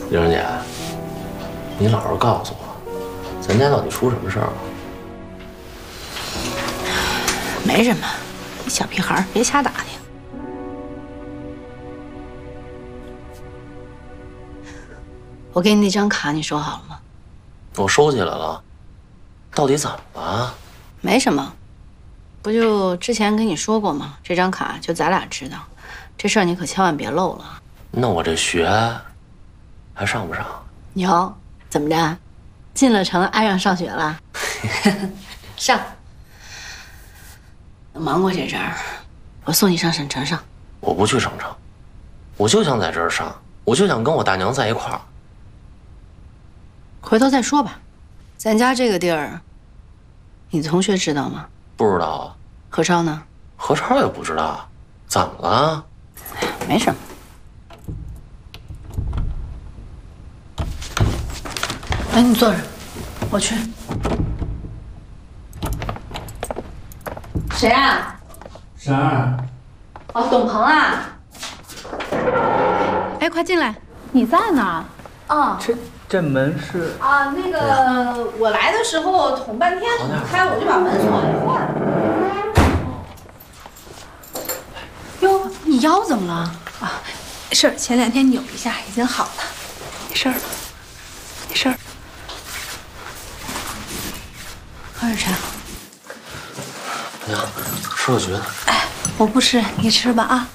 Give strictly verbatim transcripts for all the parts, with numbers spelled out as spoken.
玲玲姐，你老实告诉我，咱家到底出什么事儿了？ 没什么，你小屁孩别瞎打听。我给你那张卡，你收好了吗？ 我收起来了。到底怎么了？ 没什么，不就之前跟你说过吗？这张卡就咱俩知道，这事儿你可千万别漏了。 那我这学还上不上？ 有，怎么着？进了城，爱上上学了？上。等忙过这阵儿，我送你上省城上。 我不去省城，我就想在这儿上，我就想跟我大娘在一块儿。 回头再说吧。咱家这个地儿，你同学知道吗？ 不知道啊。 何超呢？ 何超也不知道。怎么了？ 没什么。哎，你坐着，我去。谁啊？ 珊儿。 哦，董鹏啊。哎，快进来。你在呢？啊。 这这门是啊，那个我来的时候捅半天捅不开，我就把门锁了一会儿。哟，你腰怎么了？ 啊，没事儿，前两天扭一下，已经好了，没事儿了，没事儿。 喝点茶。 娘，吃个橘子。 哎，我不吃，你吃吧啊。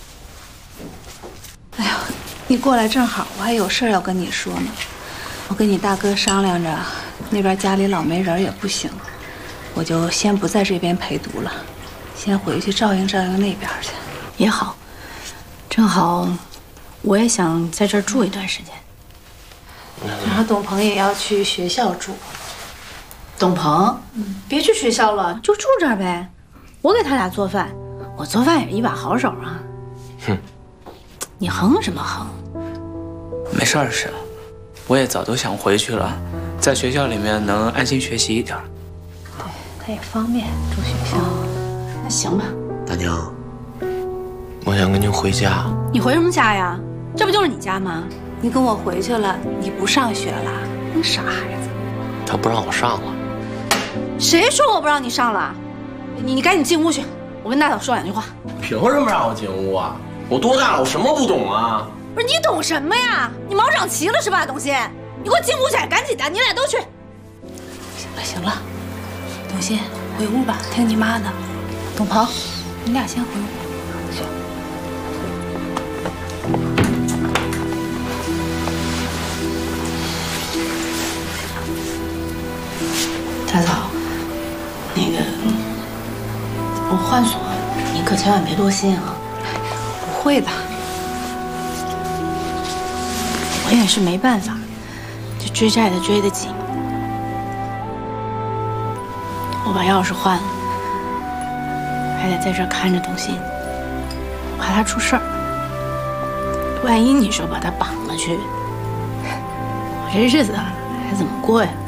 哎呦，你过来正好，我还有事儿要跟你说呢。我跟你大哥商量着，那边家里老没人也不行，我就先不在这边陪读了，先回去照应照应那边去。 也好，正好我也想在这儿住一段时间。然后董鹏也要去学校住。董鹏，嗯，别去学校了，就住这儿呗。我给他俩做饭，我做饭也一把好手啊。 哼， 你哼什么哼？ 没事儿是，我也早都想回去了，在学校里面能安心学习一点。 对，他也方便住学校。 哦，那行吧。 大娘，我想跟您回家。 你回什么家呀？这不就是你家吗？ 你跟我回去了，你不上学了？你傻孩子。 他不让我上了。 谁说我不让你上了？你你赶紧进屋去，我跟大嫂说两句话。 凭什么让我进屋啊？我多大了，我什么不懂啊？ 不是你懂什么呀？你毛长齐了是吧，董欣？你给我进屋去，赶紧的，你俩都去。 行了行了，董欣回屋吧，听你妈的。董鹏，你俩先回屋去。 大嫂，那个我换锁，你可千万别多心啊。 不会的。 我也是没办法，这追债的追得急。我把钥匙换了，还得在这儿看着董欣，我怕他出事儿。万一你说把他绑了去，我这日子还怎么过呀？